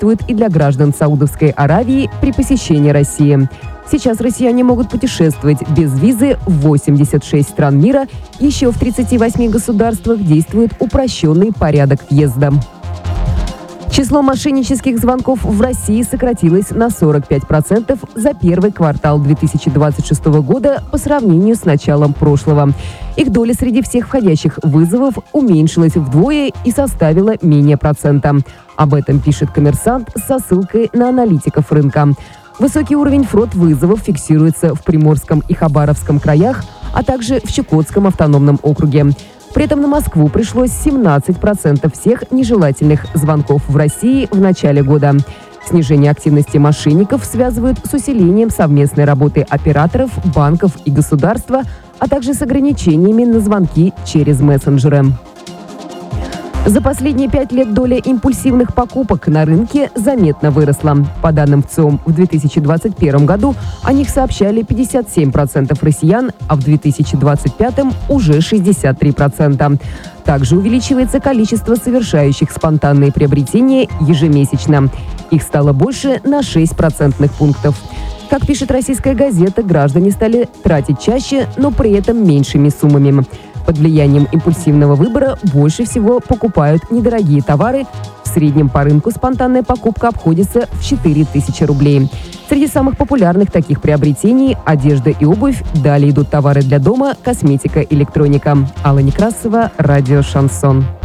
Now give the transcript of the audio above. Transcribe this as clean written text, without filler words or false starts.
действует и для граждан Саудовской Аравии при посещении России. Сейчас россияне могут путешествовать без визы в 86 стран мира. Еще в 38 государствах действует упрощенный порядок въезда. Число мошеннических звонков в России сократилось на 45% за первый квартал 2026 года по сравнению с началом прошлого. Их доля среди всех входящих вызовов уменьшилась вдвое и составила менее процента. Об этом пишет «Коммерсант» со ссылкой на аналитиков рынка. Высокий уровень фрод-вызовов фиксируется в Приморском и Хабаровском краях, а также в Чукотском автономном округе. При этом на Москву пришлось 17% всех нежелательных звонков в России в начале года. Снижение активности мошенников связывают с усилением совместной работы операторов, банков и государства, а также с ограничениями на звонки через мессенджеры. За последние 5 лет доля импульсивных покупок на рынке заметно выросла. По данным ВЦИОМ, в 2021 году о них сообщали 57% россиян, а в 2025 уже 63%. Также увеличивается количество совершающих спонтанные приобретения ежемесячно. Их стало больше на 6 процентных пунктов. Как пишет «Российская газета», граждане стали тратить чаще, но при этом меньшими суммами. Под влиянием импульсивного выбора больше всего покупают недорогие товары. В среднем по рынку спонтанная покупка обходится в 4000 рублей. Среди самых популярных таких приобретений – одежда и обувь. Далее идут товары для дома, косметика, электроника. Алла Некрасова, радио «Шансон».